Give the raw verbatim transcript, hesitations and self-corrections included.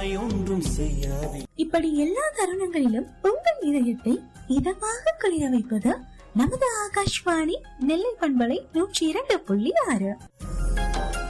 ஒன்றும் செய்யாது. இப்படி எல்லா தருணங்களிலும் உங்கள் இதயத்தை இதமாக குளிர வைப்பது நமது ஆகாஷ்வாணி நெல்லை பண்பலை நூற்றி இரண்டு புள்ளி ஆறு.